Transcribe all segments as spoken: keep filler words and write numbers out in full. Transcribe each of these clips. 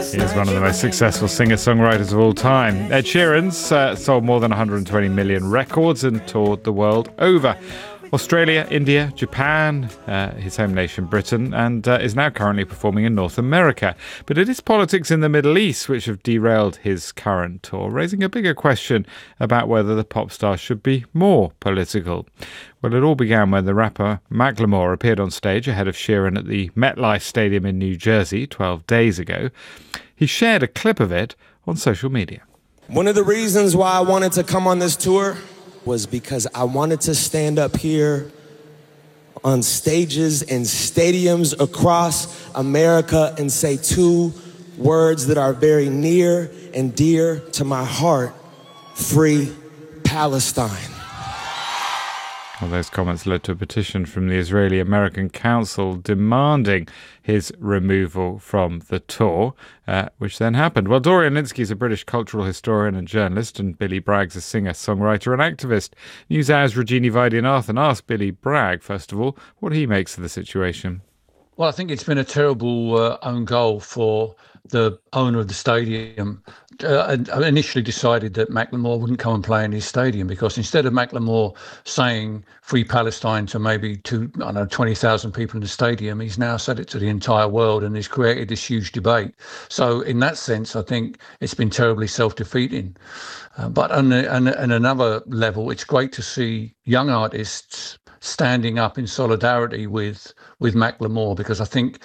He is one of the most successful singer-songwriters of all time. Ed Sheeran's uh, sold more than one hundred twenty million records and toured the world over. Australia, India, Japan, uh, his home nation Britain, and uh, is now currently performing in North America. But it is politics in the Middle East which have derailed his current tour, raising a bigger question about whether the pop star should be more political. Well, it all began when the rapper Macklemore appeared on stage ahead of Sheeran at the MetLife Stadium in New Jersey twelve days ago. He shared a clip of it on social media. One of the reasons why I wanted to come on this tour was because I wanted to stand up here on stages and stadiums across America and say two words that are very near and dear to my heart: free Palestine. Well, those comments led to a petition from the Israeli-American Council demanding his removal from the tour, uh, which then happened. Well, Dorian Lynskey is a British cultural historian and journalist, and Billy Bragg's a singer, songwriter and activist. NewsHour's Rajini Vaidyanathan asked Billy Bragg, first of all, what he makes of the situation. Well, I think it's been a terrible uh, own goal for the owner of the stadium. Uh, initially decided that Macklemore wouldn't come and play in his stadium because instead of Macklemore saying free Palestine to maybe two, I don't know, twenty thousand people in the stadium, he's now said it to the entire world and he's created this huge debate. So in that sense, I think it's been terribly self-defeating. Uh, but on, a, on, a, on another level, it's great to see young artists standing up in solidarity with with Macklemore, because I think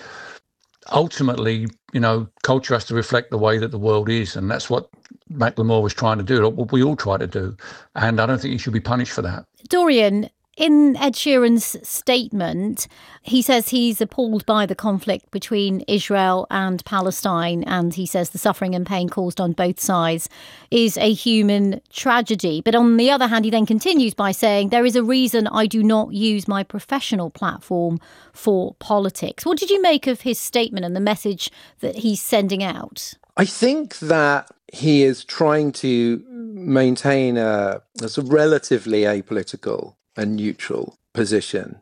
ultimately, you know, culture has to reflect the way that the world is, and that's what Macklemore was trying to do, what we all try to do, and I don't think he should be punished for that. Dorian, in Ed Sheeran's statement, he says he's appalled by the conflict between Israel and Palestine, and he says the suffering and pain caused on both sides is a human tragedy. But on the other hand, he then continues by saying, there is a reason I do not use my professional platform for politics. What did you make of his statement and the message that he's sending out? I think that he is trying to maintain a, a sort of relatively apolitical and neutral position.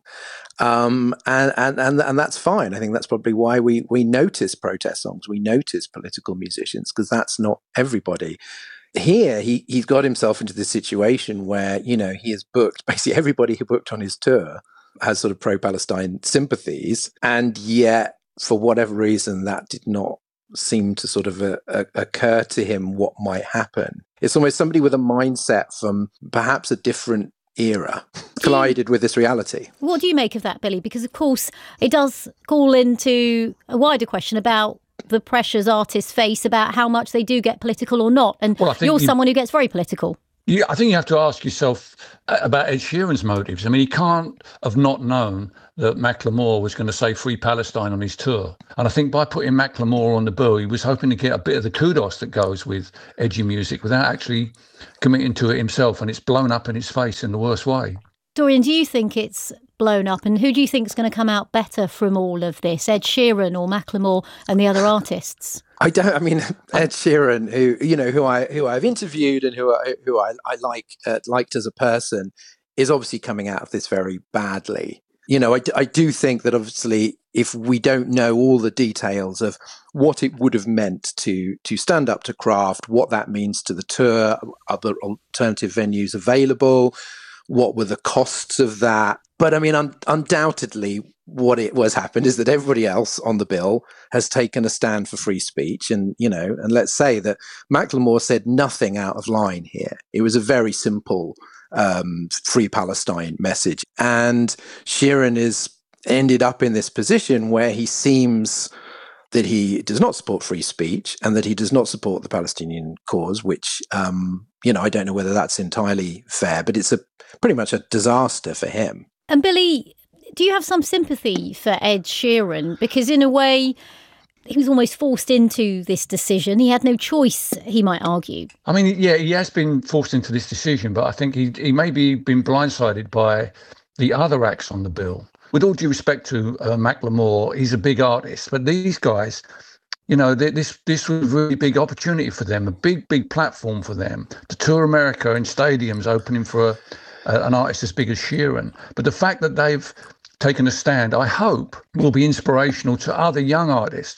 Um, and, and, and, and that's fine. I think that's probably why we, we notice protest songs. We notice political musicians, because that's not everybody. Here, he, he's got himself into this situation where, you know, he has booked, basically everybody who booked on his tour has sort of pro-Palestine sympathies. And yet, for whatever reason, that did not seem to sort of uh, uh, occur to him what might happen. It's almost somebody with a mindset from perhaps a different era collided with this reality. What do you make of that, Billy? Because, of course, it does call into a wider question about the pressures artists face about how much they do get political or not. And well, you're you, someone who gets very political. Yeah, I think you have to ask yourself about Ed Sheeran's motives. I mean, he can't have not known that Macklemore was going to say free Palestine on his tour. And I think by putting Macklemore on the bill, he was hoping to get a bit of the kudos that goes with edgy music without actually committing to it himself. And it's blown up in his face in the worst way. Dorian, do you think it's blown up? And who do you think is going to come out better from all of this, Ed Sheeran or Macklemore and the other artists? I don't. I mean, Ed Sheeran, who you know, who I who I've interviewed and who I who I, I like uh, liked as a person, is obviously coming out of this very badly. You know, I, I do think that obviously, if we don't know all the details of what it would have meant to to stand up to Kraft, what that means to the tour, other alternative venues available, what were the costs of that. But I mean, un- undoubtedly, what it was happened is that everybody else on the bill has taken a stand for free speech. And, you know, and let's say that Macklemore said nothing out of line here. It was a very simple um, free Palestine message. And Sheeran is ended up in this position where he seems that he does not support free speech and that he does not support the Palestinian cause, which, um, you know, I don't know whether that's entirely fair, but it's a pretty much a disaster for him. And Billy, do you have some sympathy for Ed Sheeran? Because in a way, he was almost forced into this decision. He had no choice, he might argue. I mean, yeah, he has been forced into this decision, but I think he, he maybe been blindsided by the other acts on the bill. With all due respect to uh, Macklemore, he's a big artist, but these guys, you know, they, this this was a really big opportunity for them, a big, big platform for them to tour America in stadiums opening for a, a, an artist as big as Sheeran. But the fact that they've taken a stand, I hope, will be inspirational to other young artists.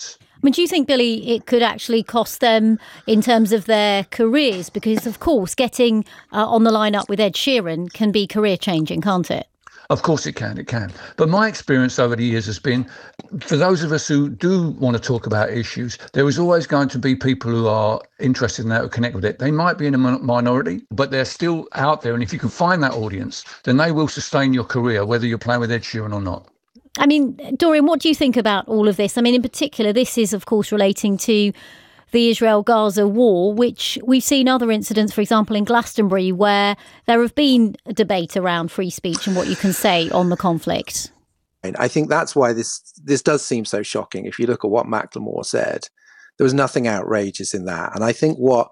I mean, do you think, Billy, it could actually cost them in terms of their careers? Because, of course, getting uh, on the lineup with Ed Sheeran can be career-changing, can't it? Of course it can, it can. But my experience over the years has been, for those of us who do want to talk about issues, there is always going to be people who are interested in that, who connect with it. They might be in a minority, but they're still out there. And if you can find that audience, then they will sustain your career, whether you're playing with Ed Sheeran or not. I mean, Dorian, what do you think about all of this? I mean, in particular, this is, of course, relating to the Israel-Gaza war, which we've seen other incidents, for example, in Glastonbury, where there have been a debate around free speech and what you can say on the conflict. I think that's why this this does seem so shocking. If you look at what Macklemore said, there was nothing outrageous in that. And I think what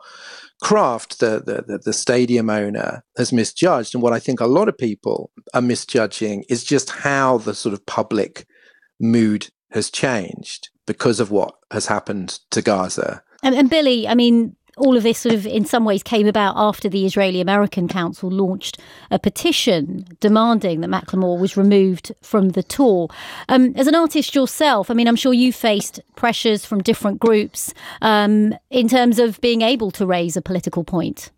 Kraft, the, the, the stadium owner, has misjudged, and what I think a lot of people are misjudging, is just how the sort of public mood has changed because of what has happened to Gaza. And, and Billy, I mean, all of this sort of in some ways came about after the Israeli-American Council launched a petition demanding that Macklemore was removed from the tour. Um, as an artist yourself, I mean, I'm sure you faced pressures from different groups um, in terms of being able to raise a political point.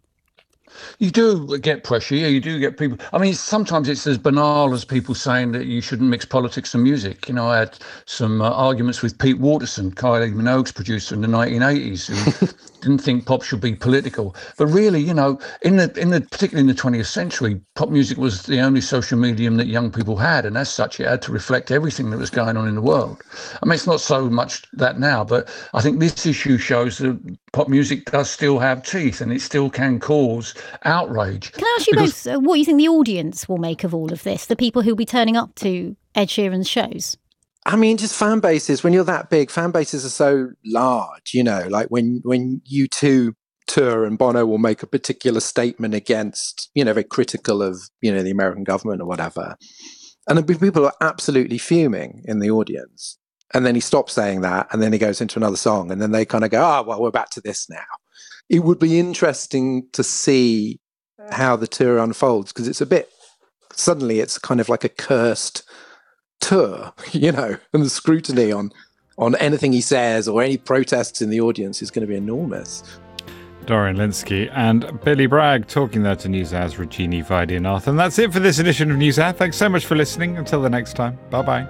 You do get pressure, yeah, you do get people. I mean, sometimes it's as banal as people saying that you shouldn't mix politics and music. You know, I had some uh, arguments with Pete Waterson, Kylie Minogue's producer in the nineteen eighties, who didn't think pop should be political. But really, you know, in the in the particularly in the twentieth century, pop music was the only social medium that young people had, and as such, it had to reflect everything that was going on in the world. I mean, it's not so much that now, but I think this issue shows that pop music does still have teeth, and it still can cause outrage. Can I ask you because, both uh, what you think the audience will make of all of this, the people who'll be turning up to Ed Sheeran's shows? I mean, just fan bases, when you're that big, fan bases are so large, you know, like when, when U two tour and Bono will make a particular statement against, you know, very critical of, you know, the American government or whatever. And the people are absolutely fuming in the audience. And then he stops saying that, and then he goes into another song, and then they kind of go, oh, well, we're back to this now. It would be interesting to see how the tour unfolds, because it's a bit, suddenly it's kind of like a cursed tour, you know, and the scrutiny on, on anything he says or any protests in the audience is going to be enormous. Dorian Lynskey and Billy Bragg talking there to NewsHour's Regini Vaidyanathan. And that's it for this edition of NewsHour. Thanks so much for listening. Until the next time, bye-bye.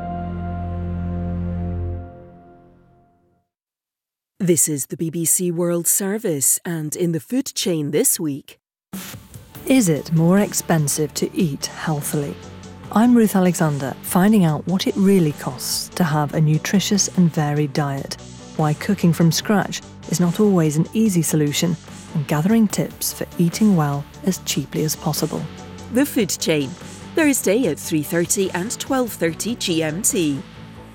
This is the B B C World Service, and in the food chain this week. Is it more expensive to eat healthily? I'm Ruth Alexander, finding out what it really costs to have a nutritious and varied diet, why cooking from scratch is not always an easy solution, and gathering tips for eating well as cheaply as possible. The Food Chain, Thursday at three thirty and twelve thirty G M T.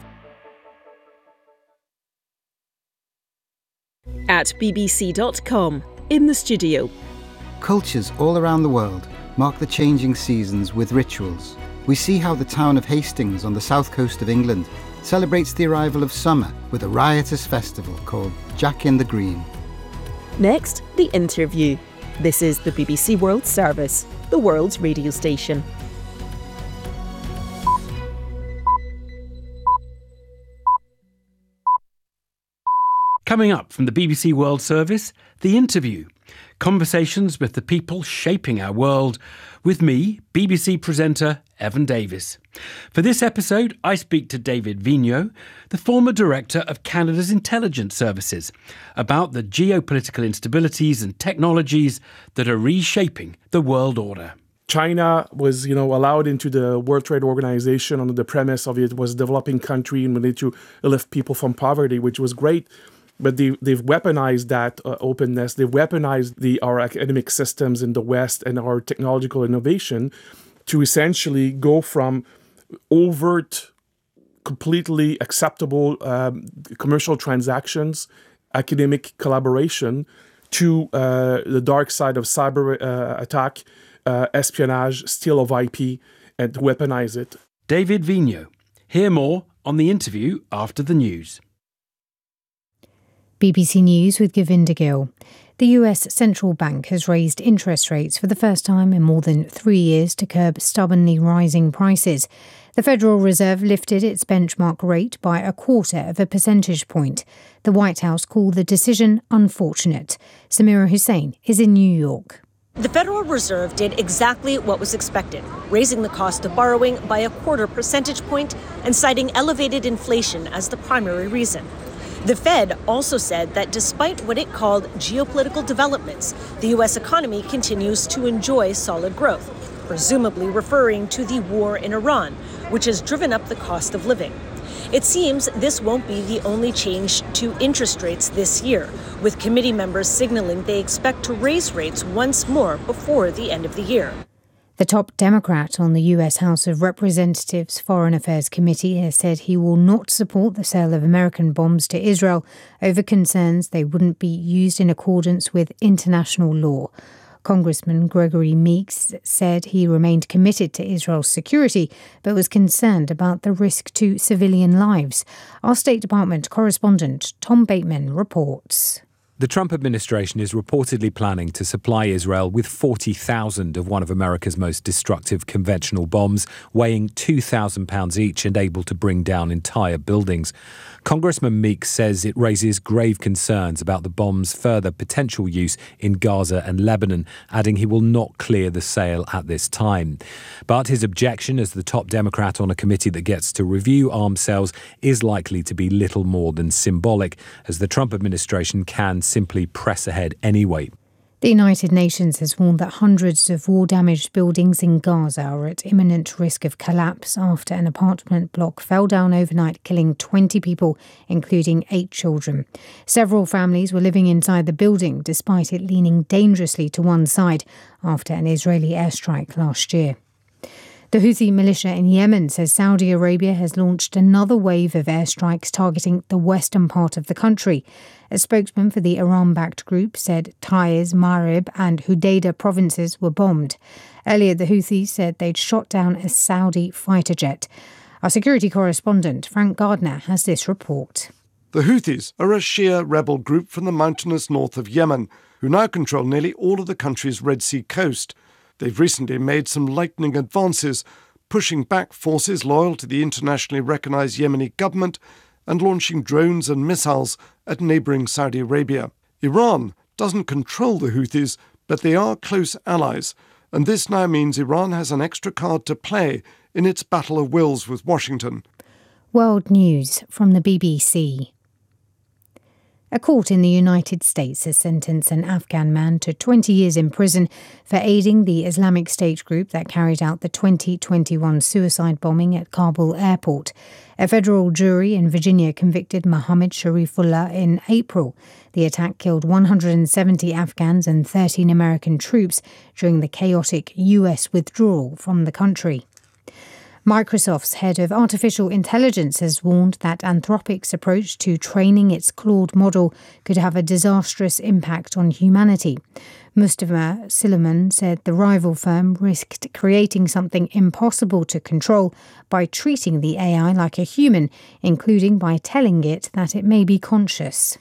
At b b c dot com, in the studio. Cultures all around the world mark the changing seasons with rituals. We see how the town of Hastings on the south coast of England celebrates the arrival of summer with a riotous festival called Jack in the Green. Next, the interview. This is the B B C World Service, the world's radio station. Coming up from the B B C World Service, The Interview. Conversations with the people shaping our world, with me, B B C presenter Evan Davis. For this episode, I speak to David Vigneault, the former director of Canada's intelligence services, about the geopolitical instabilities and technologies that are reshaping the world order. China was, you know, allowed into the World Trade Organization under the premise of it was a developing country and we need to lift people from poverty, which was great. But they, they've weaponized that uh, openness. They've weaponized the, our academic systems in the West and our technological innovation to essentially go from overt, completely acceptable um, commercial transactions, academic collaboration, to uh, the dark side of cyber uh, attack, uh, espionage, steal of I P, and weaponize it. David Vigneault. Hear more on The Interview after the news. B B C News with Govinda Gill. The U S Central Bank has raised interest rates for the first time in more than three years to curb stubbornly rising prices. The Federal Reserve lifted its benchmark rate by a quarter of a percentage point. The White House called the decision unfortunate. Samira Hussein is in New York. The Federal Reserve did exactly what was expected, raising the cost of borrowing by a quarter percentage point and citing elevated inflation as the primary reason. The Fed also said that despite what it called geopolitical developments, the U S economy continues to enjoy solid growth, presumably referring to the war in Iran, which has driven up the cost of living. It seems this won't be the only change to interest rates this year, with committee members signaling they expect to raise rates once more before the end of the year. The top Democrat on the U S House of Representatives Foreign Affairs Committee has said he will not support the sale of American bombs to Israel over concerns they wouldn't be used in accordance with international law. Congressman Gregory Meeks said he remained committed to Israel's security, but was concerned about the risk to civilian lives. Our State Department correspondent Tom Bateman reports. The Trump administration is reportedly planning to supply Israel with forty thousand of one of America's most destructive conventional bombs, weighing two thousand pounds each and able to bring down entire buildings. Congressman Meeks says it raises grave concerns about the bomb's further potential use in Gaza and Lebanon, adding he will not clear the sale at this time. But his objection as the top Democrat on a committee that gets to review arms sales is likely to be little more than symbolic, as the Trump administration can simply press ahead anyway. The United Nations has warned that hundreds of war-damaged buildings in Gaza are at imminent risk of collapse after an apartment block fell down overnight, killing twenty people, including eight children. Several families were living inside the building, despite it leaning dangerously to one side after an Israeli airstrike last year. The Houthi militia in Yemen says Saudi Arabia has launched another wave of airstrikes targeting the western part of the country. A spokesman for the Iran-backed group said Taiz, Marib and Hudaydah provinces were bombed. Earlier, the Houthis said they'd shot down a Saudi fighter jet. Our security correspondent, Frank Gardner, has this report. The Houthis are a Shia rebel group from the mountainous north of Yemen, who now control nearly all of the country's Red Sea coast. They've recently made some lightning advances, pushing back forces loyal to the internationally recognised Yemeni government and launching drones and missiles at neighbouring Saudi Arabia. Iran doesn't control the Houthis, but they are close allies, and this now means Iran has an extra card to play in its battle of wills with Washington. World News from the B B C. A court in the United States has sentenced an Afghan man to twenty years in prison for aiding the Islamic State group that carried out the twenty twenty-one suicide bombing at Kabul airport. A federal jury in Virginia convicted Mohammed Sharifullah in April. The attack killed one hundred seventy Afghans and thirteen American troops during the chaotic U S withdrawal from the country. Microsoft's head of artificial intelligence has warned that Anthropic's approach to training its Claude model could have a disastrous impact on humanity. Mustafa Silliman said the rival firm risked creating something impossible to control by treating the A I like a human, including by telling it that it may be conscious.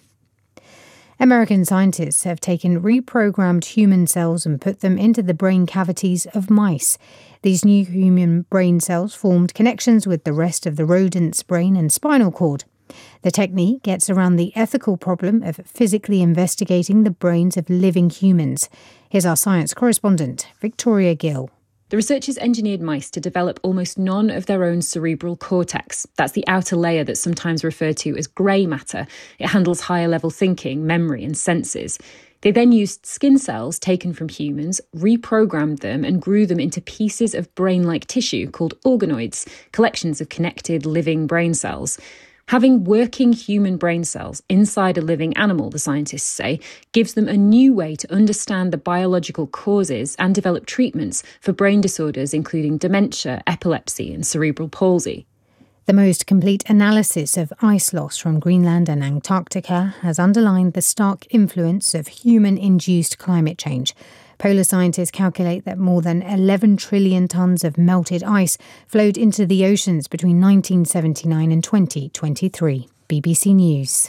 American scientists have taken reprogrammed human cells and put them into the brain cavities of mice. These new human brain cells formed connections with the rest of the rodent's brain and spinal cord. The technique gets around the ethical problem of physically investigating the brains of living humans. Here's our science correspondent, Victoria Gill. The researchers engineered mice to develop almost none of their own cerebral cortex. That's the outer layer that's sometimes referred to as grey matter. It handles higher-level thinking, memory and senses. They then used skin cells taken from humans, reprogrammed them and grew them into pieces of brain-like tissue called organoids, collections of connected living brain cells. Having working human brain cells inside a living animal, the scientists say, gives them a new way to understand the biological causes and develop treatments for brain disorders including dementia, epilepsy and cerebral palsy. The most complete analysis of ice loss from Greenland and Antarctica has underlined the stark influence of human-induced climate change. Polar scientists calculate that more than eleven trillion tonnes of melted ice flowed into the oceans between nineteen seventy-nine and twenty twenty-three. B B C News.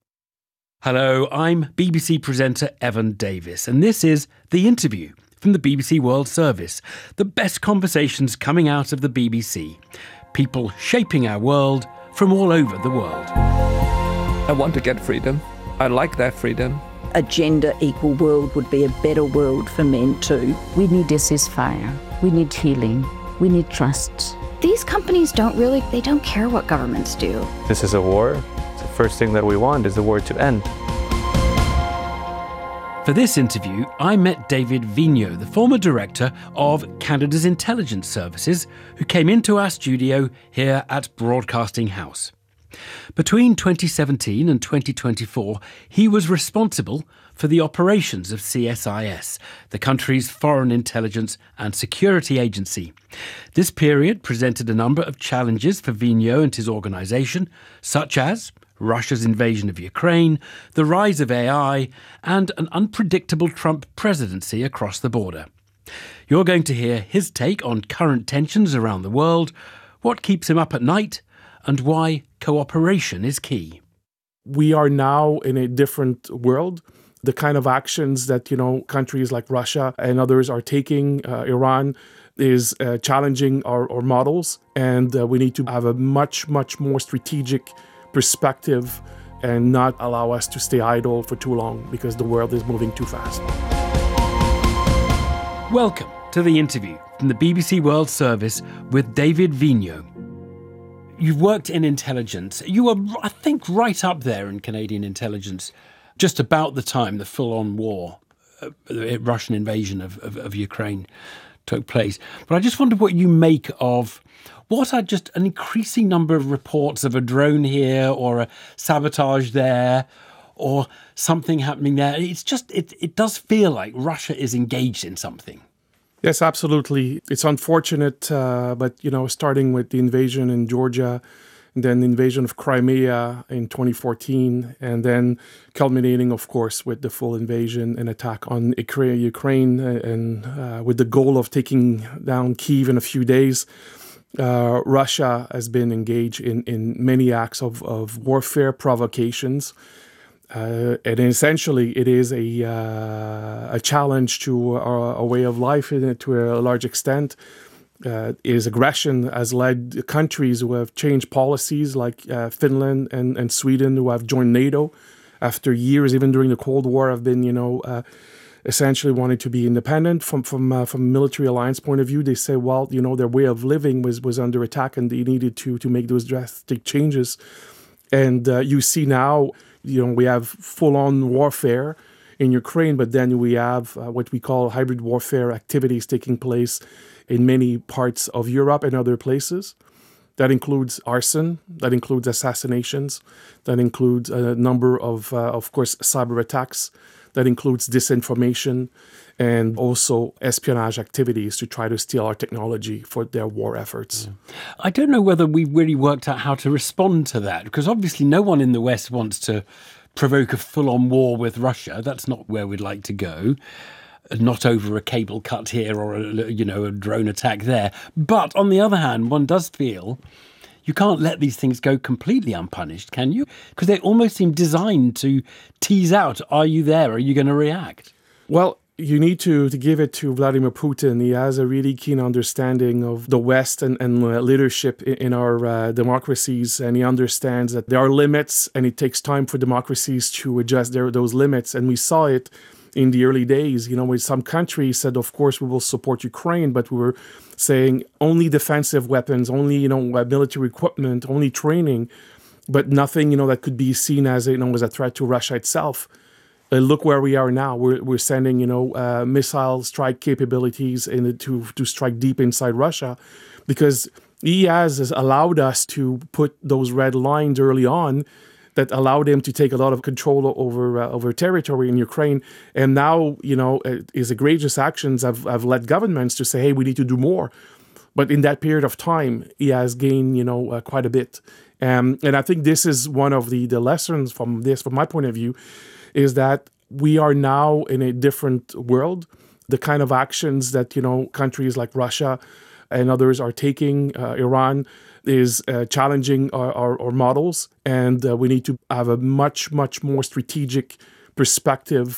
Hello, I'm B B C presenter Evan Davis, and this is The Interview from the B B C World Service, the best conversations coming out of the B B C. people shaping our world from all over the world. I want to get freedom. I like that freedom. A gender equal world would be a better world for men too. We need a ceasefire. We need healing. We need trust. These companies don't really, they don't care what governments do. This is a war. The first thing that we want is the war to end. For this interview, I met David Vigneault, the former director of Canada's intelligence services, who came into our studio here at Broadcasting House. Between twenty seventeen and twenty twenty-four, he was responsible for the operations of C S I S, the country's foreign intelligence and security agency. This period presented a number of challenges for Vigneault and his organisation, such as Russia's invasion of Ukraine, the rise of A I, and an unpredictable Trump presidency across the border. You're going to hear his take on current tensions around the world, what keeps him up at night, and why cooperation is key. We are now in a different world. The kind of actions that, you know, countries like Russia and others are taking, uh, Iran, is uh, challenging our, our models, and uh, we need to have a much, much more strategic perspective and not allow us to stay idle for too long because the world is moving too fast. Welcome to the interview from the B B C World Service with David Vigneault. You've worked in intelligence. You were, I think, right up there in Canadian intelligence just about the time the full-on war, uh, the Russian invasion of, of, of Ukraine took place. But I just wonder what you make of what are just an increasing number of reports of a drone here or a sabotage there or something happening there. It's just, it, it does feel like Russia is engaged in something. Yes, absolutely. It's unfortunate, uh, but, you know, starting with the invasion in Georgia, and then the invasion of Crimea in twenty fourteen, and then culminating, of course, with the full invasion and attack on Ukraine, and uh, with the goal of taking down Kyiv in a few days. Uh, Russia has been engaged in, in many acts of, of warfare, provocations, uh, and essentially it is a uh, a challenge to our, our way of life to a large extent. Uh, is aggression has led countries who have changed policies like uh, Finland and, and Sweden, who have joined NATO after years, even during the Cold War, have been, you know, uh, essentially wanting to be independent from from uh, from a military alliance point of view. They say, well, you know, their way of living was was under attack, and they needed to to make those drastic changes. And uh, you see now, you know, we have full-on warfare in Ukraine, but then we have uh, what we call hybrid warfare activities taking place in many parts of Europe and other places. That includes arson, that includes assassinations, that includes a number of, uh, of course, cyber attacks, that includes disinformation, and also espionage activities to try to steal our technology for their war efforts. Yeah. I don't know whether we've really worked out how to respond to that, because obviously no one in the West wants to provoke a full-on war with Russia. That's not where we'd like to go. Not over a cable cut here or, a, you know, a drone attack there. But on the other hand, one does feel you can't let these things go completely unpunished, can you? Because they almost seem designed to tease out, are you there? Are you going to react? Well, you need to, to give it to Vladimir Putin. He has a really keen understanding of the West and, and uh, leadership in, in our uh, democracies. And he understands that there are limits, and it takes time for democracies to adjust their, those limits. And we saw it in the early days, you know, where some countries said, of course, we will support Ukraine, but we were saying only defensive weapons, only, you know, military equipment, only training, but nothing, you know, that could be seen as, you know, as a threat to Russia itself. Uh, look where we are now. We're we're sending, you know, uh, missile strike capabilities in to to strike deep inside Russia, because he has, has allowed us to put those red lines early on that allowed him to take a lot of control over uh, over territory in Ukraine. And now, you know, uh, his egregious actions have, have led governments to say, hey, we need to do more. But in that period of time, he has gained, you know, uh, quite a bit. Um, and I think this is one of the, the lessons from this, from my point of view, is that we are now in a different world. The kind of actions that, you know, countries like Russia and others are taking, uh, Iran, is uh, challenging our, our, our models, and uh, we need to have a much, much more strategic perspective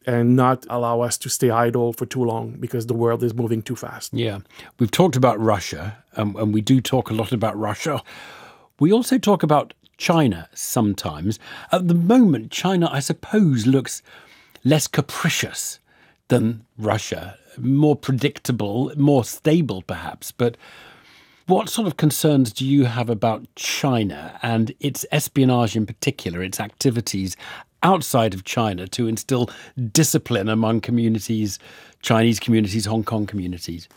and not allow us to stay idle for too long because the world is moving too fast. Yeah. We've talked about Russia, um, and we do talk a lot about Russia. We also talk about China sometimes. At the moment, China, I suppose, looks less capricious than Russia, more predictable, more stable perhaps. But what sort of concerns do you have about China and its espionage in particular, its activities outside of China to instill discipline among communities, Chinese communities, Hong Kong communities?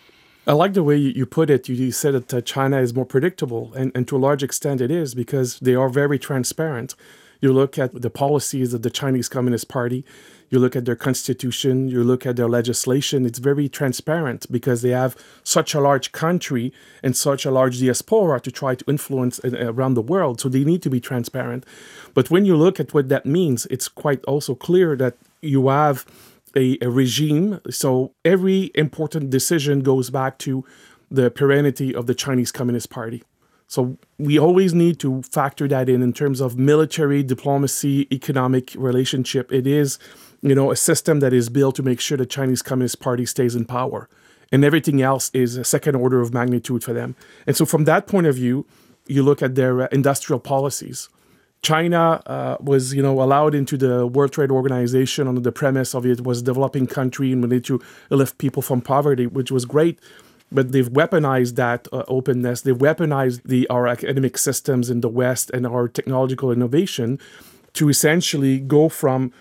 I like the way you put it. You said that uh, China is more predictable, and, and to a large extent it is, because they are very transparent. You look at the policies of the Chinese Communist Party, you look at their constitution, you look at their legislation, it's very transparent because they have such a large country and such a large diaspora to try to influence around the world. So they need to be transparent. But when you look at what that means, it's quite also clear that you have a, a regime. So every important decision goes back to the perennity of the Chinese Communist Party. So we always need to factor that in in terms of military, diplomacy, economic relationship. It is, you know, a system that is built to make sure the Chinese Communist Party stays in power. And everything else is a second order of magnitude for them. And so from that point of view, you look at their uh, industrial policies. China uh, was, you know, allowed into the World Trade Organization under the premise of it was a developing country and we need to lift people from poverty, which was great. But they've weaponized that uh, openness. They've weaponized the our academic systems in the West and our technological innovation to essentially go from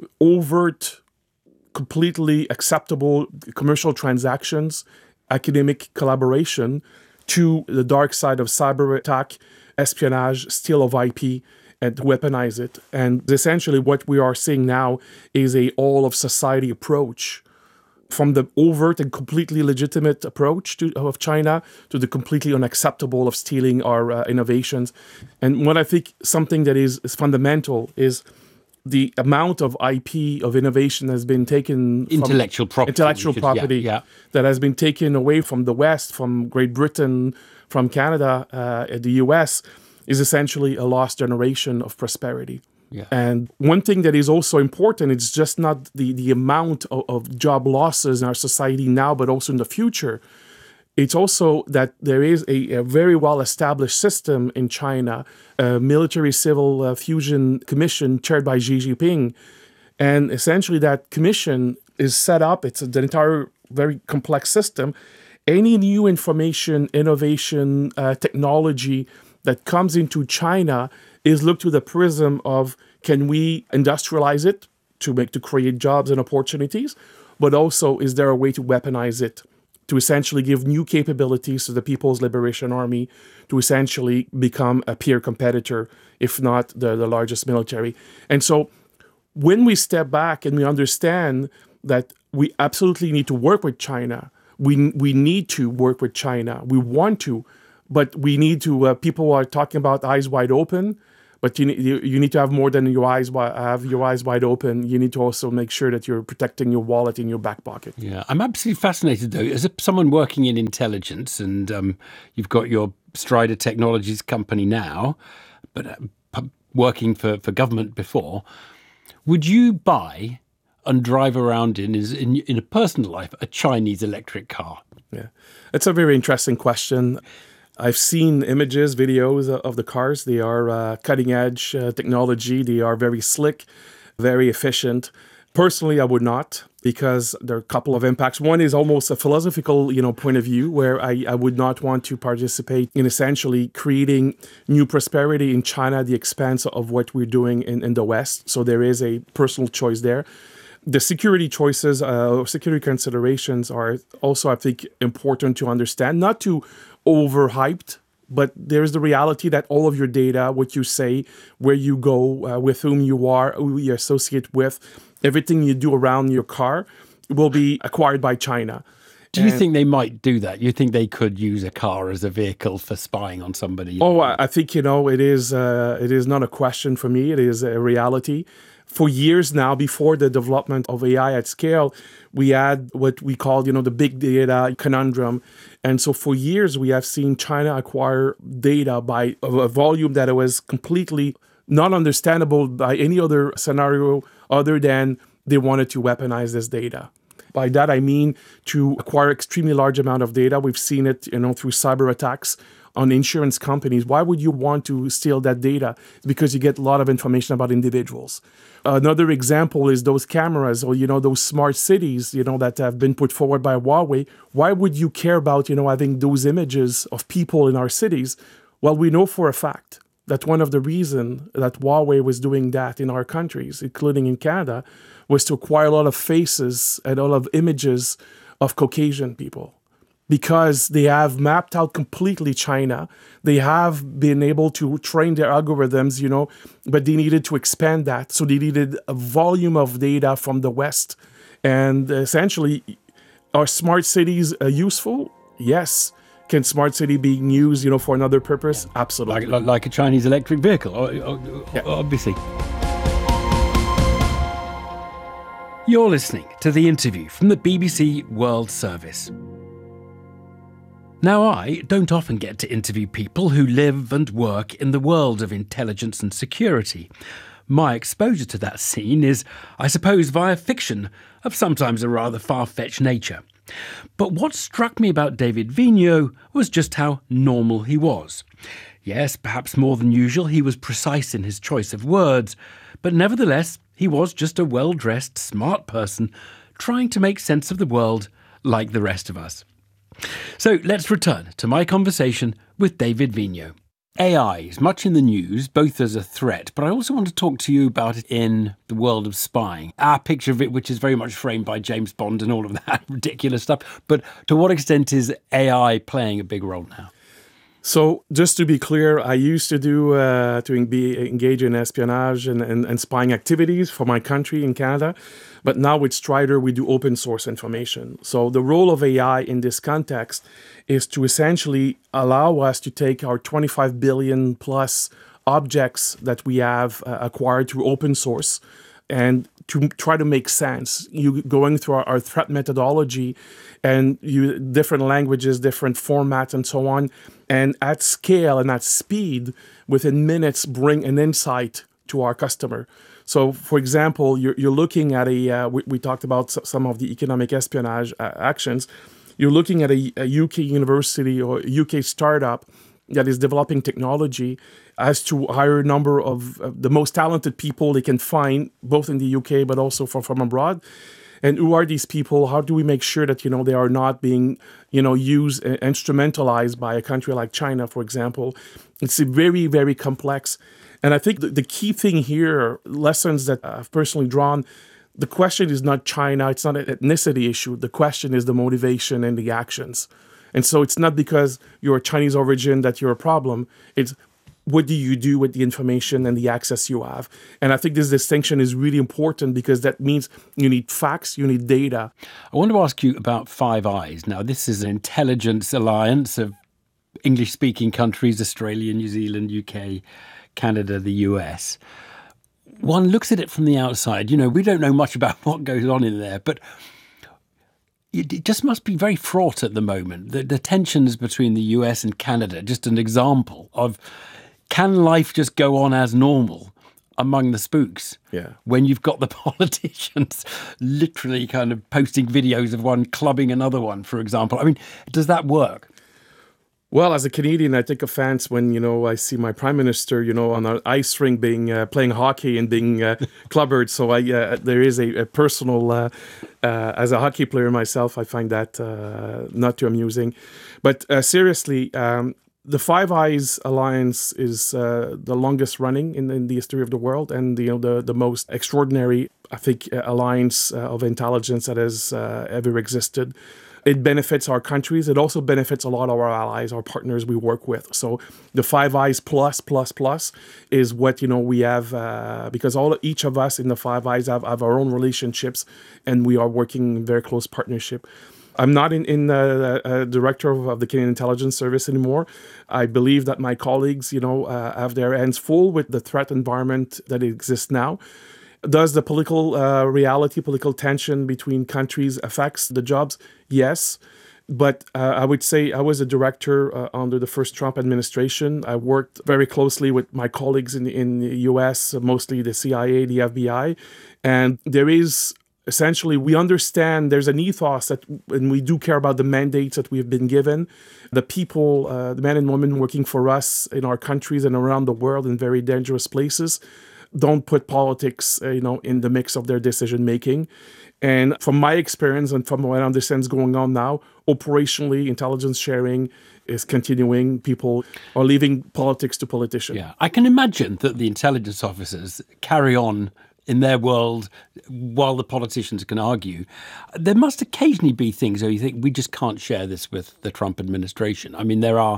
overt, completely acceptable commercial transactions, academic collaboration, to the dark side of cyber attack, espionage, steal of I P, and weaponize it. And essentially what we are seeing now is a all-of-society approach, from the overt and completely legitimate approach to, of China to the completely unacceptable of stealing our uh, innovations. And what I think something that is, is fundamental is the amount of I P, of innovation has been taken intellectual from, property, intellectual should, property yeah, yeah. that has been taken away from the West, from Great Britain, from Canada, uh, the U S, is essentially a lost generation of prosperity. Yeah. And one thing that is also important, it's just not the, the amount of, of job losses in our society now, but also in the future. It's also that there is a, a very well-established system in China, a military-civil uh, fusion commission chaired by Xi Jinping. And essentially that commission is set up, it's an entire very complex system. Any new information, innovation, uh, technology that comes into China is looked through the prism of, can we industrialize it to make to create jobs and opportunities, but also is there a way to weaponize it, to essentially give new capabilities to the People's Liberation Army, to essentially become a peer competitor, if not the, the largest military. And so when we step back and we understand that we absolutely need to work with China, we we need to work with China, we want to, but we need to, uh, people are talking about eyes wide open, but you need, you, you need to have more than your eyes wi- have your eyes wide open. You need to also make sure that you're protecting your wallet in your back pocket. Yeah, I'm absolutely fascinated, though, as a, someone working in intelligence, and um, you've got your Strider Technologies company now, but uh, p- working for, for government before, would you buy and drive around in, in, in a personal life, a Chinese electric car? Yeah, it's a very interesting question. I've seen images, videos of the cars. They are uh, cutting-edge uh, technology. They are very slick, very efficient. Personally, I would not, because there are a couple of impacts. One is almost a philosophical, you know, point of view, where I, I would not want to participate in essentially creating new prosperity in China at the expense of what we're doing in, in the West. So there is a personal choice there. The security choices, uh, security considerations are also, I think, important to understand, not to overhyped, but there's the reality that all of your data, what you say, where you go, uh, with whom you are, who you associate with, everything you do around your car will be acquired by China. Do you And- think they might do that? You think they could use a car as a vehicle for spying on somebody? Oh, I I think, you know, it is uh, it is not a question for me. It is a reality. For years now, before the development of A I at scale, we had what we called, you know, the big data conundrum. And so for years, we have seen China acquire data by a a volume that was completely not understandable by any other scenario other than they wanted to weaponize this data. By that, I mean to acquire extremely large amount of data. We've seen it, you know, through cyber attacks on insurance companies. Why would you want to steal that data? It's because you get a lot of information about individuals. Another example is those cameras or, you know, those smart cities, you know, that have been put forward by Huawei. Why would you care about, you know, having those images of people in our cities? Well, we know for a fact that one of the reasons that Huawei was doing that in our countries, including in Canada, was to acquire a lot of faces and a lot of images of Caucasian people. Because they have mapped out completely China. They have been able to train their algorithms, you know, but they needed to expand that. So they needed a volume of data from the West. And essentially, are smart cities uh, useful? Yes. Can smart city be used, you know, for another purpose? Absolutely. Like, like a Chinese electric vehicle, yeah. Obviously. You're listening to The Interview from the B B C World Service. Now, I don't often get to interview people who live and work in the world of intelligence and security. My exposure to that scene is, I suppose, via fiction of sometimes a rather far-fetched nature. But what struck me about David Vigneault was just how normal he was. Yes, perhaps more than usual, he was precise in his choice of words, but nevertheless, he was just a well-dressed, smart person trying to make sense of the world like the rest of us. So let's return to my conversation with David Vigneault. A I is much in the news, both as a threat, but I also want to talk to you about it in the world of spying. Our picture of it, which is very much framed by James Bond and all of that ridiculous stuff. But to what extent is A I playing a big role now? So just to be clear, I used to do uh, to be engage in espionage and, and, and spying activities for my country in Canada. But now with Strider, we do open source information. So the role of A I in this context is to essentially allow us to take our twenty-five billion plus objects that we have uh, acquired through open source and to try to make sense. You going through our, our threat methodology and you different languages, different formats and so on, and at scale and at speed, within minutes, bring an insight to our customer. So, for example, you're, you're looking at a, uh, we, we talked about some of the economic espionage uh, actions. You're looking at a, a U K university or a U K startup that is developing technology as to hire a number of uh, the most talented people they can find, both in the U K but also from, from abroad. And who are these people? How do we make sure that, you know, they are not being, you know, used, uh, instrumentalized by a country like China, for example? It's very, very complex. And I think the, the key thing here, lessons that I've personally drawn, the question is not China, it's not an ethnicity issue. The question is the motivation and the actions. And so it's not because you're a Chinese origin that you're a problem. It's what do you do with the information and the access you have? And I think this distinction is really important because that means you need facts, you need data. I want to ask you about Five Eyes. Now, this is an intelligence alliance of English-speaking countries, Australia, New Zealand, U K, Canada, the U S. One looks at it from the outside. You know, we don't know much about what goes on in there, but it just must be very fraught at the moment. The, the tensions between the U S and Canada, just an example of, can life just go on as normal among the spooks? Yeah. When you've got the politicians literally kind of posting videos of one clubbing another one, for example. I mean, does that work? Well, as a Canadian, I take offense when, you know, I see my prime minister, you know, on an ice rink being uh, playing hockey and being uh, clubbered. So I, uh, there is a, a personal, uh, uh, as a hockey player myself, I find that uh, not too amusing. But uh, seriously, um, the Five Eyes Alliance is uh, the longest running in, in the history of the world and, you know, the, the most extraordinary, I think, uh, alliance uh, of intelligence that has uh, ever existed. It benefits our countries. It also benefits a lot of our allies, our partners we work with. So the Five Eyes plus, plus, plus is what, you know, we have, uh, because all each of us in the Five Eyes have, have our own relationships and we are working in very close partnership. I'm not in, in the uh, director of, of the Canadian Intelligence Service anymore. I believe that my colleagues, you know, uh, have their hands full with the threat environment that exists now. Does the political uh, reality, political tension between countries affects the jobs? Yes. But uh, I would say I was a director uh, under the first Trump administration. I worked very closely with my colleagues in, in the U S, mostly the C I A, the F B I. And there is essentially, we understand there's an ethos that, and we do care about the mandates that we've been given. The people, uh, the men and women working for us in our countries and around the world in very dangerous places, don't put politics, uh, you know, in the mix of their decision making. And from my experience and from what I understand is going on now, operationally, intelligence sharing is continuing. People are leaving politics to politicians. Yeah, I can imagine that the intelligence officers carry on in their world while the politicians can argue. There must occasionally be things where you think, we just can't share this with the Trump administration. I mean, there are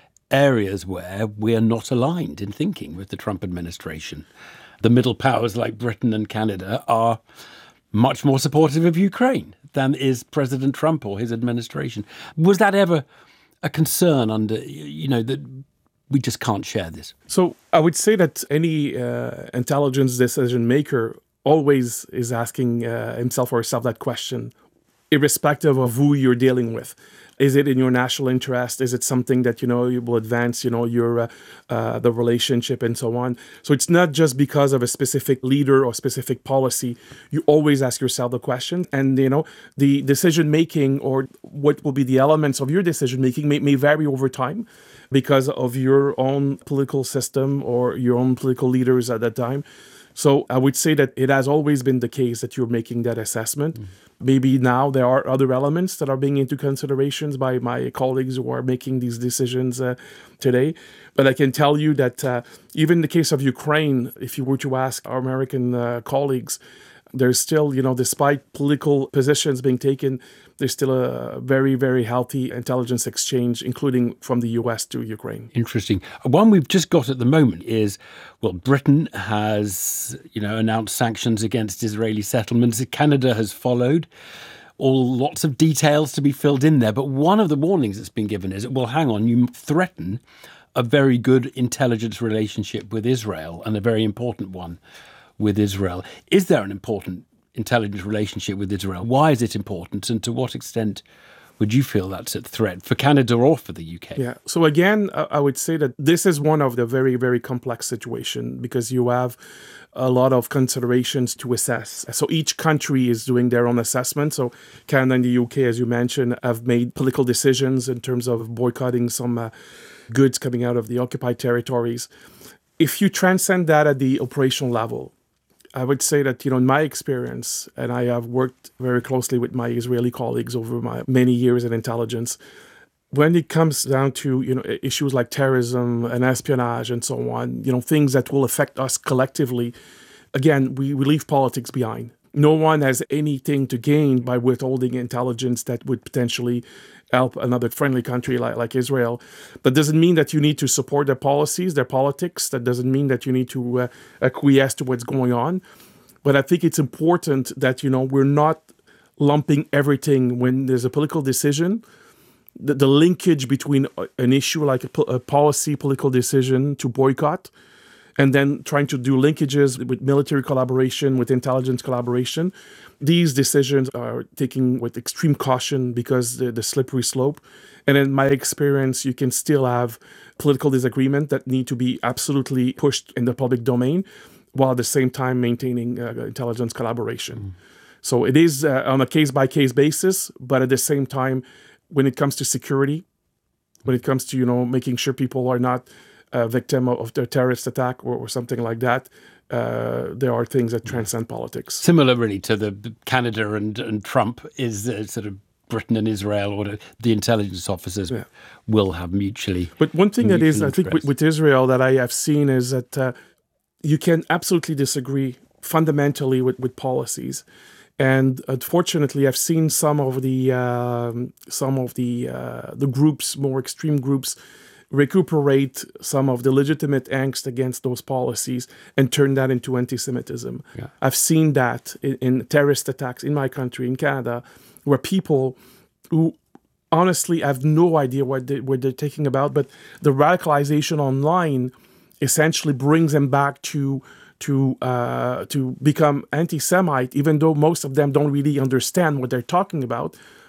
areas where we are not aligned in thinking with the Trump administration. The middle powers like Britain and Canada are much more supportive of Ukraine than is President Trump or his administration. Was that ever a concern under, you know, that we just can't share this? So I would say that any uh, intelligence decision maker always is asking uh, himself or herself that question, irrespective of who you're dealing with. Is it in your national interest? Is it something that, you know, you will advance, you know, your uh, uh, the relationship and so on? So it's not just because of a specific leader or specific policy. You always ask yourself the question. And, you know, the decision making or what will be the elements of your decision making may, may vary over time because of your own political system or your own political leaders at that time. So I would say that it has always been the case that you're making that assessment. Mm. Maybe now there are other elements that are being into considerations by my colleagues who are making these decisions uh, today. But I can tell you that uh, even in the case of Ukraine, if you were to ask our American uh, colleagues, there's still, you know, despite political positions being taken, there's still a very, very healthy intelligence exchange, including from the U S to Ukraine. Interesting. One we've just got at the moment is, well, Britain has, you know, announced sanctions against Israeli settlements. Canada has followed. All lots of details to be filled in there. But one of the warnings that's been given is, well, hang on, you threaten a very good intelligence relationship with Israel, and a very important one with Israel. Is there an important intelligence relationship with Israel? Why is it important? And to what extent would you feel that's a threat for Canada or for the U K? Yeah. So again, I would say that this is one of the very, very complex situation because you have a lot of considerations to assess. So each country is doing their own assessment. So Canada and the U K, as you mentioned, have made political decisions in terms of boycotting some uh, goods coming out of the occupied territories. If you transcend that at the operational level, I would say that, you know, in my experience, and I have worked very closely with my Israeli colleagues over my many years in intelligence, when it comes down to, you know, issues like terrorism and espionage and so on, you know, things that will affect us collectively, again, we, we leave politics behind. No one has anything to gain by withholding intelligence that would potentially help another friendly country like, like Israel. That doesn't mean that you need to support their policies, their politics. That doesn't mean that you need to uh, acquiesce to what's going on. But I think it's important that, you know, we're not lumping everything when there's a political decision. The, the linkage between an issue like a, a policy, political decision to boycott, and then trying to do linkages with military collaboration, with intelligence collaboration. These decisions are taken with extreme caution because the, the slippery slope. And in my experience, you can still have political disagreement that need to be absolutely pushed in the public domain, while at the same time maintaining uh, intelligence collaboration. Mm. So it is uh, on a case-by-case basis, but at the same time, when it comes to security, when it comes to, you know, making sure people are not a victim of a terrorist attack or, or something like that, uh, there are things that transcend politics. Similar, really, to the Canada and, and Trump is uh, sort of Britain and Israel, or the, the intelligence officers yeah. will have mutually. But one thing that is, interest. I think, with, with Israel that I have seen is that uh, you can absolutely disagree fundamentally with, with policies. And unfortunately, I've seen some of the um, some of the uh, the groups, more extreme groups, recuperate some of the legitimate angst against those policies and turn that into anti-Semitism. Yeah. I've seen that in, in terrorist attacks in my country, in Canada, where people who honestly have no idea what, they, what they're talking about, but the radicalization online essentially brings them back to to uh, to become anti-Semite, even though most of them don't really understand what they're talking about.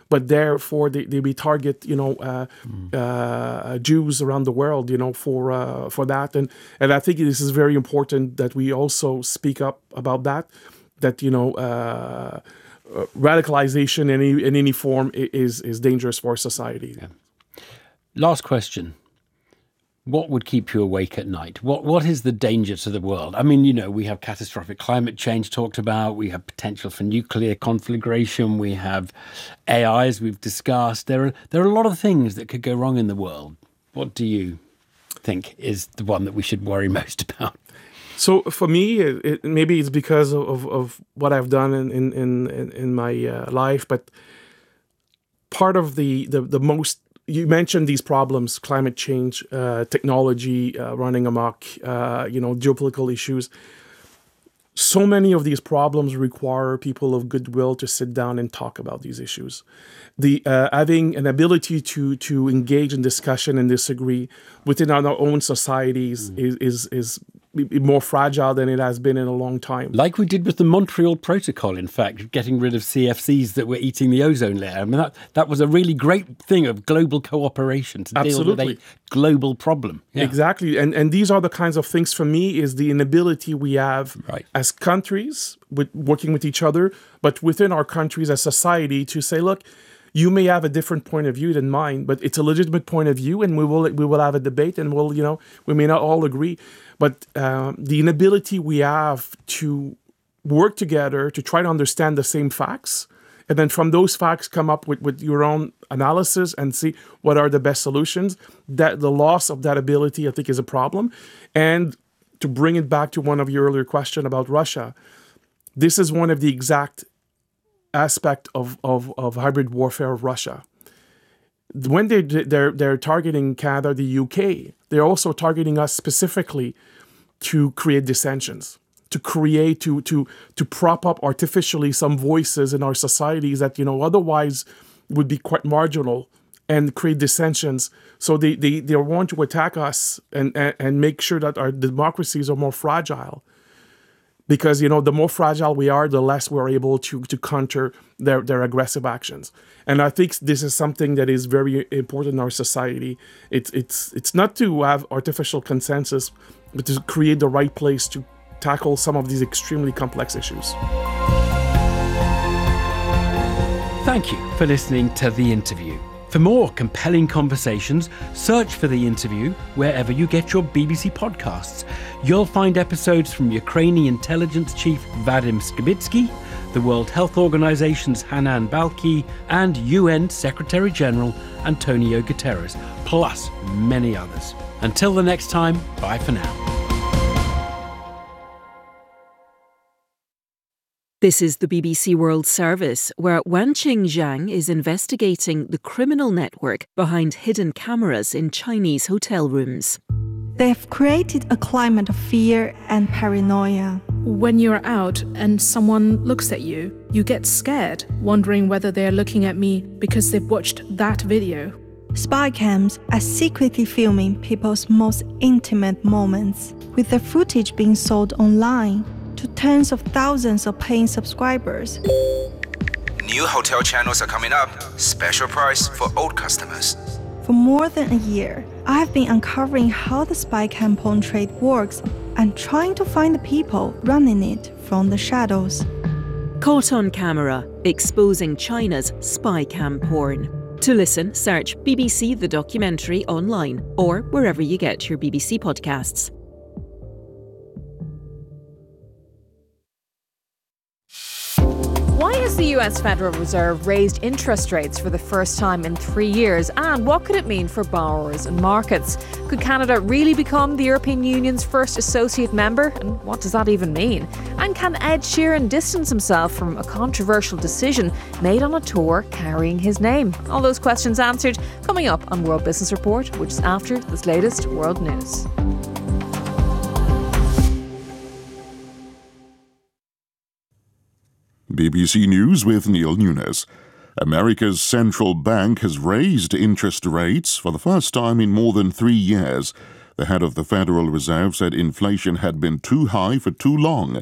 but therefore they, they we target, you know, uh, mm. uh, Jews around the world, you know, for uh, for that. And, and I think this is very important that we also speak up about that, that, you know, uh, uh, radicalization in any, in any form is, is dangerous for society. Yeah. Last question. What would keep you awake at night? What What is the danger to the world? I mean, you know, we have catastrophic climate change talked about. We have potential for nuclear conflagration. We have A I, as we've discussed. There are there are a lot of things that could go wrong in the world. What do you think is the one that we should worry most about? So for me, it, it, maybe it's because of, of what I've done in in in, in my uh, life, but part of the the, the most you mentioned these problems, climate change, uh, technology uh, running amok, uh, you know, geopolitical issues. So many of these problems require people of goodwill to sit down and talk about these issues. The uh, having an ability to to engage in discussion and disagree within our own societies mm. is, is is more fragile than it has been in a long time. Like we did with the Montreal Protocol, in fact, getting rid of C F Cs that were eating the ozone layer. I mean, that, that was a really great thing of global cooperation to Absolutely. deal with a global problem. Yeah. Exactly. And and these are the kinds of things, for me, is the inability we have right. as countries, with working with each other, but within our countries as society to say, look, you may have a different point of view than mine, but it's a legitimate point of view, and we will we will have a debate, and we'll, you know, we may not all agree. But um, the inability we have to work together to try to understand the same facts, and then from those facts come up with, with your own analysis and see what are the best solutions, that the loss of that ability, I think, is a problem. And to bring it back to one of your earlier questions about Russia, this is one of the exact aspect of, of, of hybrid warfare of Russia. When they, they're, they're targeting Canada, the U K, they're also targeting us specifically to create dissensions, to create, to to to prop up artificially some voices in our societies that, you know, otherwise would be quite marginal, and create dissensions. So they, they, they want to attack us and, and, and make sure that our democracies are more fragile. Because, you know, the more fragile we are, the less we're able to to counter their, their aggressive actions. And I think this is something that is very important in our society. It's it's it's not to have artificial consensus, but to create the right place to tackle some of these extremely complex issues. Thank you for listening to The Interview. For more compelling conversations, search for The Interview wherever you get your B B C podcasts. You'll find episodes from Ukrainian intelligence chief Vadim Skibitsky, the World Health Organization's Hanan Balkhi, and U N Secretary General Antonio Guterres, plus many others. Until the next time, bye for now. This is the B B C World Service, where Wanqing Zhang is investigating the criminal network behind hidden cameras in Chinese hotel rooms. They have created a climate of fear and paranoia. When you're out and someone looks at you, you get scared, wondering whether they're looking at me because they've watched that video. Spy cams are secretly filming people's most intimate moments, with the footage being sold online to tens of thousands of paying subscribers. New hotel channels are coming up. Special price for old customers. For more than a year, I have been uncovering how the spy cam porn trade works and trying to find the people running it from the shadows. Caught on Camera, exposing China's spy cam porn. To listen, search B B C The Documentary online or wherever you get your B B C podcasts. Why has the U S Federal Reserve raised interest rates for the first time in three years? And what could it mean for borrowers and markets? Could Canada really become the European Union's first associate member? And what does that even mean? And can Ed Sheeran distance himself from a controversial decision made on a tour carrying his name? All those questions answered coming up on World Business Report, which is after this latest world news. B B C News with Neil Nunes. America's central bank has raised interest rates for the first time in more than three years. The head of the Federal Reserve said inflation had been too high for too long.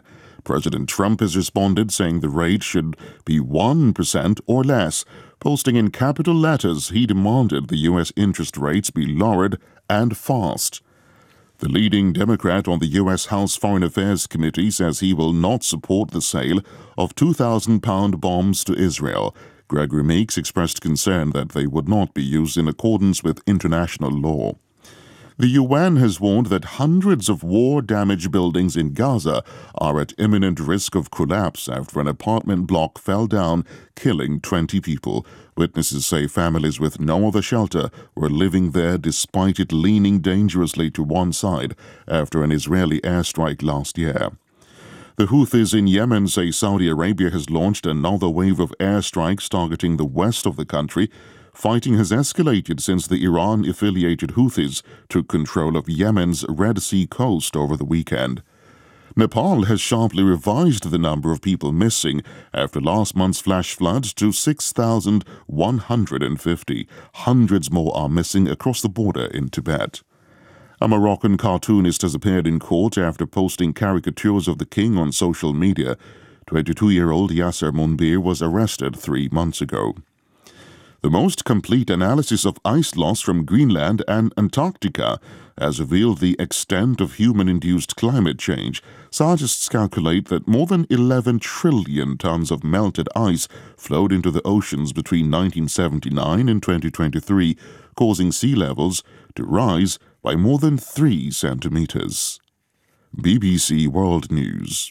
President Trump has responded, saying the rate should be one percent or less. Posting in capital letters, he demanded the U S interest rates be lowered and fast. The leading Democrat on the U S House Foreign Affairs Committee says he will not support the sale of two thousand pound bombs to Israel. Gregory Meeks expressed concern that they would not be used in accordance with international law. The U N has warned that hundreds of war-damaged buildings in Gaza are at imminent risk of collapse after an apartment block fell down, killing twenty people. Witnesses say families with no other shelter were living there despite it leaning dangerously to one side after an Israeli airstrike last year. The Houthis in Yemen say Saudi Arabia has launched another wave of airstrikes targeting the west of the country. Fighting has escalated since the Iran-affiliated Houthis took control of Yemen's Red Sea coast over the weekend. Nepal has sharply revised the number of people missing after last month's flash floods to six thousand one hundred fifty. Hundreds more are missing across the border in Tibet. A Moroccan cartoonist has appeared in court after posting caricatures of the king on social media. twenty-two-year-old Yasser Munbir was arrested three months ago. The most complete analysis of ice loss from Greenland and Antarctica has revealed the extent of human-induced climate change. Scientists calculate that more than eleven trillion tons of melted ice flowed into the oceans between nineteen seventy-nine and twenty twenty-three, causing sea levels to rise by more than three centimeters. B B C World News.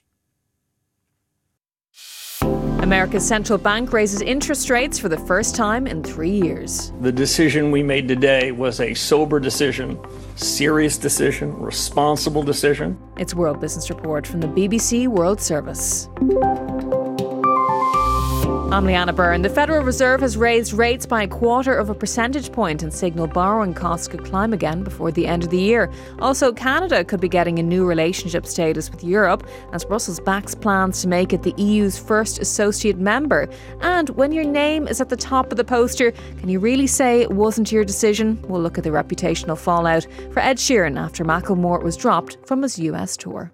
America's central bank raises interest rates for the first time in three years. The decision we made today was a sober decision, serious decision, responsible decision. It's World Business Report from the B B C World Service. I'm Leanna Byrne. The Federal Reserve has raised rates by a quarter of a percentage point and signalled borrowing costs could climb again before the end of the year. Also, Canada could be getting a new relationship status with Europe as Brussels backs plans to make it the E U's first associate member. And when your name is at the top of the poster, can you really say it wasn't your decision? We'll look at the reputational fallout for Ed Sheeran after Macklemore was dropped from his U S tour.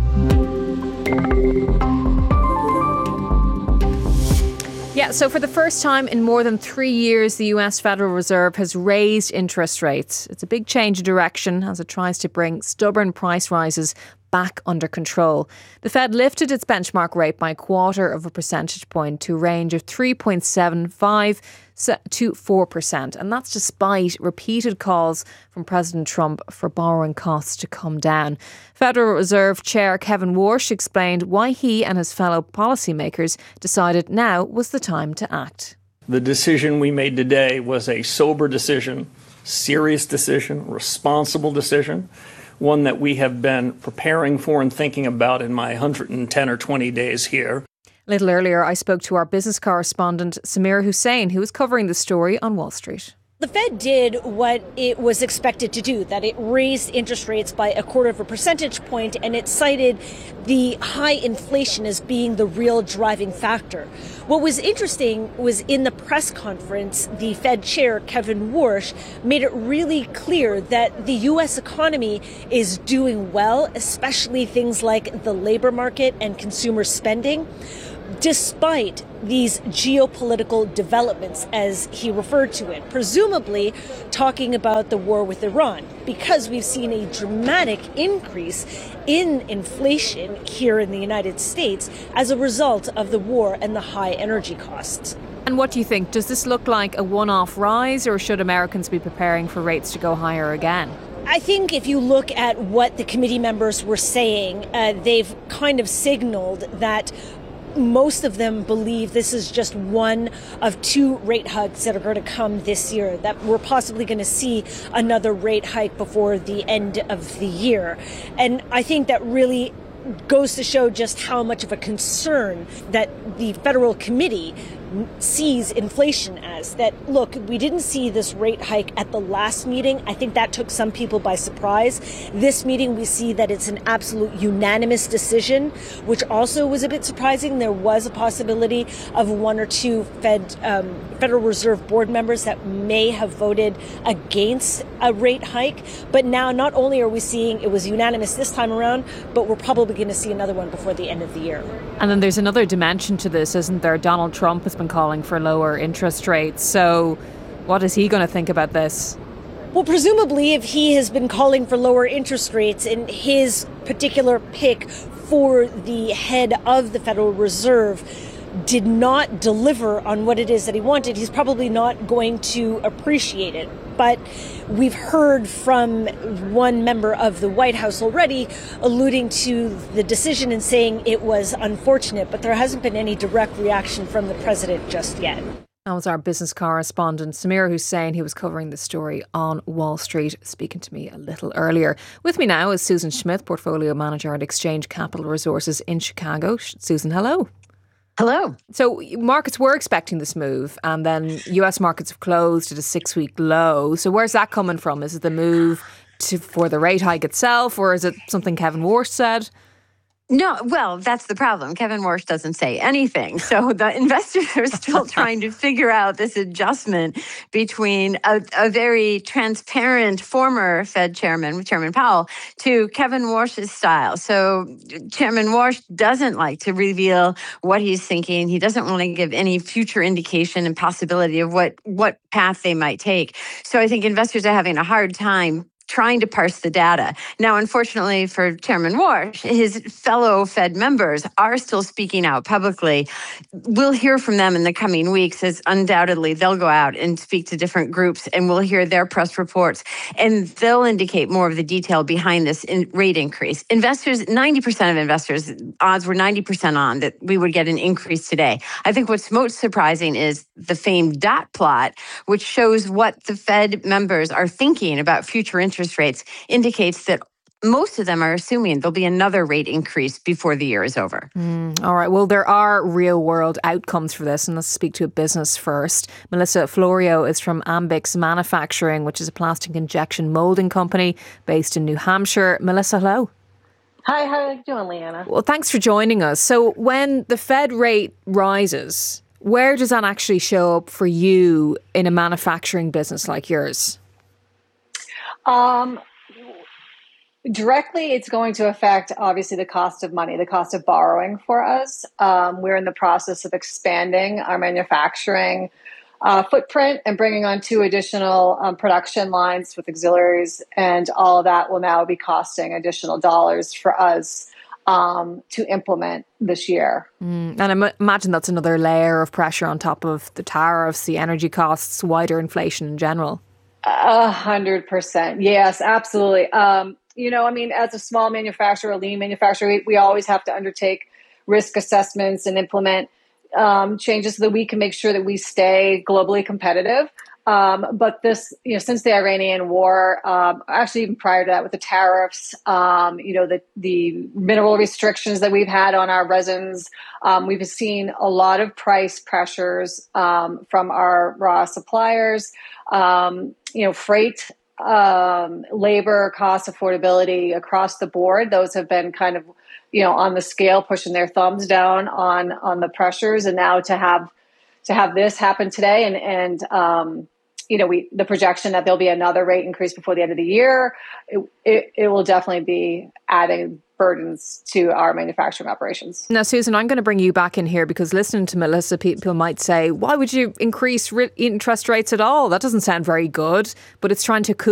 Yeah, so for the first time in more than three years, the U S Federal Reserve has raised interest rates. It's a big change of direction as it tries to bring stubborn price rises back under control. The Fed lifted its benchmark rate by a quarter of a percentage point to a range of three point seven five to four percent. And that's despite repeated calls from President Trump for borrowing costs to come down. Federal Reserve Chair Kevin Warsh explained why he and his fellow policymakers decided now was the time to act. The decision we made today was a sober decision, serious decision, responsible decision. One that we have been preparing for and thinking about in my one hundred ten or twenty days here. A little earlier, I spoke to our business correspondent, Samira Hussein, who was covering the story on Wall Street. The Fed did what it was expected to do, that it raised interest rates by a quarter of a percentage point, and it cited the high inflation as being the real driving factor. What was interesting was in the press conference, the Fed chair, Kevin Warsh, made it really clear that the U S economy is doing well, especially things like the labor market and consumer spending, despite these geopolitical developments, as he referred to it, presumably talking about the war with Iran, because we've seen a dramatic increase in inflation here in the United States as a result of the war and the high energy costs. And what do you think? Does this look like a one-off rise, or should Americans be preparing for rates to go higher again? I think if you look at what the committee members were saying, uh, they've kind of signaled that most of them believe this is just one of two rate hikes that are going to come this year, that we're possibly going to see another rate hike before the end of the year. And I think that really goes to show just how much of a concern that the federal committee sees inflation as. That, look, we didn't see this rate hike at the last meeting. I think that took some people by surprise. This meeting, we see that it's an absolute unanimous decision, which also was a bit surprising. There was a possibility of one or two Fed um, Federal Reserve board members that may have voted against a rate hike. But now not only are we seeing it was unanimous this time around, but we're probably going to see another one before the end of the year. And then there's another dimension to this, isn't there? Donald Trump has been calling for lower interest rates. So what is he going to think about this? Well, presumably, if he has been calling for lower interest rates and his particular pick for the head of the Federal Reserve did not deliver on what it is that he wanted, he's probably not going to appreciate it. But we've heard from one member of the White House already alluding to the decision and saying it was unfortunate, but there hasn't been any direct reaction from the president just yet. That was our business correspondent, Samir Hussain, who was covering the story on Wall Street, speaking to me a little earlier. With me now is Susan Smith, Portfolio Manager at Exchange Capital Resources in Chicago. Susan, hello. Hello. So markets were expecting this move, and then U S markets have closed at a six-week low. So where's that coming from? Is it the move to, for the rate hike itself, or is it something Kevin Warsh said? No, well, that's the problem. Kevin Warsh doesn't say anything. So the investors are still trying to figure out this adjustment between a, a very transparent former Fed chairman, Chairman Powell, to Kevin Warsh's style. So Chairman Warsh doesn't like to reveal what he's thinking. He doesn't want to give any future indication and possibility of what, what path they might take. So I think investors are having a hard time trying to parse the data. Now, unfortunately for Chairman Warsh, his fellow Fed members are still speaking out publicly. We'll hear from them in the coming weeks, as undoubtedly they'll go out and speak to different groups, and we'll hear their press reports, and they'll indicate more of the detail behind this in rate increase. Investors, ninety percent of investors, odds were ninety percent on that we would get an increase today. I think what's most surprising is the famed dot plot, which shows what the Fed members are thinking about future interest rates, indicates that most of them are assuming there'll be another rate increase before the year is over. Mm, all right. Well, there are real world outcomes for this, and let's speak to a business first. Melissa Florio is from Ambix Manufacturing, which is a plastic injection molding company based in New Hampshire. Melissa, hello. Hi, how are you doing, Leanna? Well, thanks for joining us. So when the Fed rate rises, where does that actually show up for you in a manufacturing business like yours? Um, directly, it's going to affect, obviously, the cost of money, the cost of borrowing for us. Um, we're in the process of expanding our manufacturing uh, footprint and bringing on two additional um, production lines with auxiliaries, and all of that will now be costing additional dollars for us um, to implement this year. Mm, and I m- imagine that's another layer of pressure on top of the tariffs, the energy costs, wider inflation in general. A hundred percent. Yes, absolutely. Um, you know, I mean, as a small manufacturer, a lean manufacturer, we, we always have to undertake risk assessments and implement um, changes so that we can make sure that we stay globally competitive. Um, but this, you know, since the Iranian war, um, actually even prior to that with the tariffs, um, you know, the, the mineral restrictions that we've had on our resins, um, we've seen a lot of price pressures um, from our raw suppliers. Um, you know, freight, um, labor, cost, affordability across the board. Those have been kind of, you know, on the scale, pushing their thumbs down on on the pressures. And now to have to have this happen today, and and um, you know, we the projection that there'll be another rate increase before the end of the year, it it, it will definitely be adding burdens to our manufacturing operations. Now, Susan, I'm going to bring you back in here, because listening to Melissa, people might say, why would you increase re- interest rates at all? That doesn't sound very good, but it's trying to cool